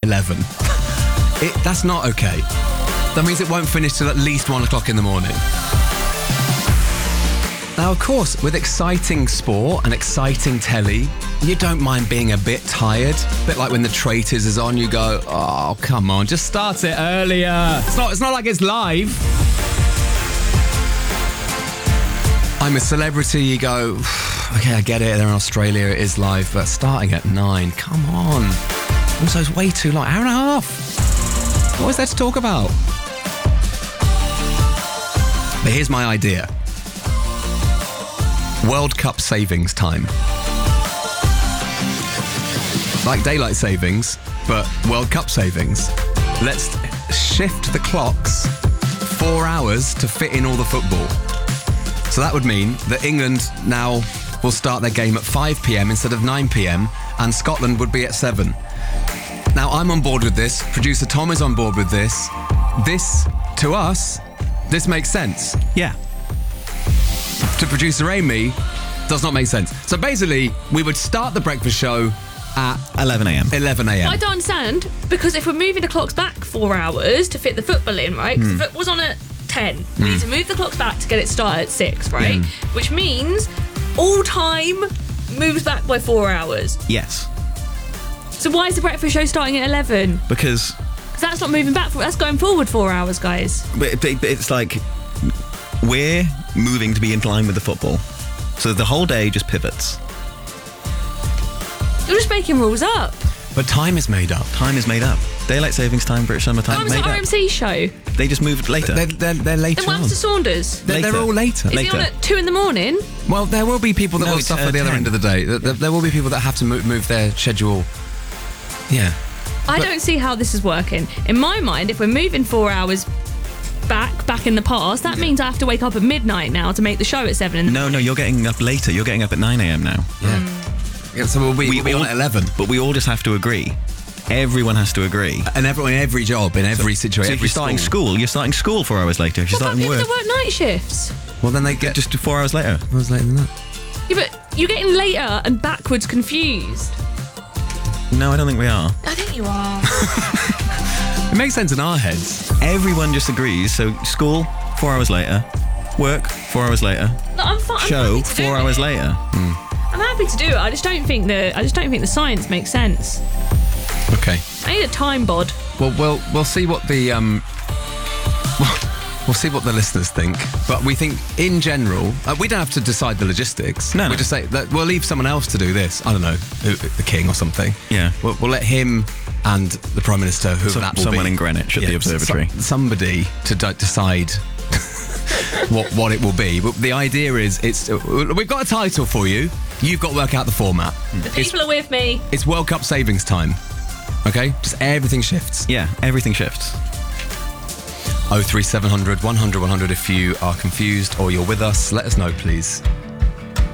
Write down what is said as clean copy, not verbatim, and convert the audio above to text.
11. That's not okay. That means it won't finish till at least 1 o'clock in the morning. Now, of course, with exciting sport and exciting telly, you don't mind being a bit tired. A bit like when The Traitors is on, you go, oh, come on, just start it earlier. It's not like it's live. I'm a celebrity, you go, okay, I get it, they're in Australia, it is live, but starting at 9, come on. Also, it's way too long, hour and a half. What is there to talk about? But here's my idea. World Cup savings time. Like daylight savings, but World Cup savings. Let's shift the clocks 4 hours to fit in all the football. So that would mean that England now will start their game at 5 p.m. instead of 9 p.m. and Scotland would be at 7. Now, I'm on board with this. Producer Tom is on board with this. This, to us, this makes sense. Yeah. To producer Amy, does not make sense. So basically, we would start the breakfast show at 11 a.m. 11 a.m. I don't understand, because if we're moving the clocks back 4 hours to fit the football in, right? Because the foot was on at 10. We need to move the clocks back to get it started at 6, right? Which means all time moves back by 4 hours. Yes. So why is the breakfast show starting at 11? Because That's not moving back. That's going forward 4 hours, guys. But it's like we're moving to be in line with the football. So the whole day just pivots. You're just making rules up. But time is made up. Time is made up. Daylight savings time, British summer time, It's made the up. RMC show. They just moved later. They're later Then what on. happens to Saunders? They're all later. Is he on at 2 in the morning? Well, there will be people that No, will it's, suffer the other 10. end of the day. There will be people that have to move their schedule. Yeah. I don't see how this is working. In my mind, if we're moving 4 hours back in the past, that means I have to wake up at midnight now to make the show at 7 in the morning. No, you're getting up later. You're getting up at 9 a.m. now. Yeah, so we'll be on at 11. But we all just have to agree. Everyone has to agree. And everyone in every job, in every situation. So if you're starting school, you're starting school 4 hours later. If you're What about starting people work, that work night shifts? Well, then they get just 4 hours later. I was later than that. Yeah, but you're getting later and backwards confused. No, I don't think we are. I think you are. It makes sense in our heads. Everyone just agrees. So school, 4 hours later. Work, 4 hours later. No, I'm fine. Show, 4 hours later. I'm happy to do it. I just don't think the science makes sense. Okay. I need a time bod. Well, we'll see what the we'll see what the listeners think. But we think, in general, we don't have to decide the logistics. No. We just say that we'll leave someone else to do this. I don't know, the king or something. Yeah. We'll let him and the Prime Minister, whoever that will someone be. in Greenwich at the observatory. Somebody to decide what it will be. But the idea is, we've got a title for you. You've got to work out the format. The people are with me. It's World Cup savings time. Okay? Just everything shifts. Yeah, everything shifts. 03700 100 100 if you are confused or you're with us. Let us know, please.